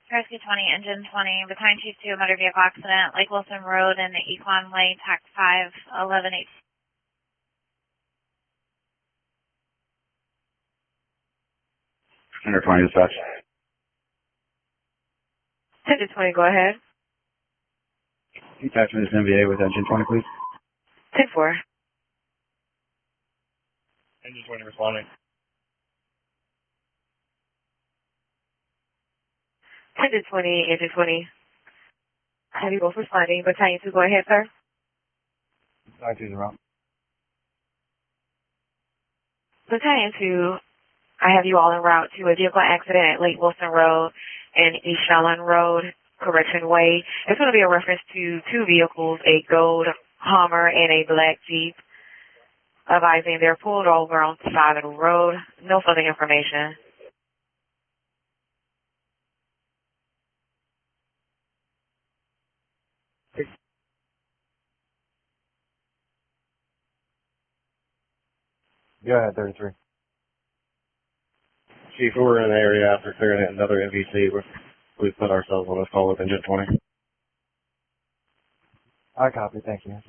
Rescue 20, Engine 20, Battalion Chief 2, motor vehicle accident, Lake Wilson Road and the Equan Way, TAC 5, 11-8. Center 20 dispatch. 10-20, go ahead. Attachment is NVA with Engine 20, please. 10-4. Engine 20 responding. 10-20, Engine 20. Have you both responding? Battalion 2, go ahead, sir. 920. Battalion 2, I have you all en route to a vehicle accident at Lake Wilson Road and East Shallon Road, Correction Way. It's going to be a reference to two vehicles, a gold Hummer and a black Jeep. Advising they're pulled over on the side of the road. No further information. Go ahead, 33. Chief, we're in the area after clearing another MVC. We've put ourselves on this call with Engine 20. I copy, thank you.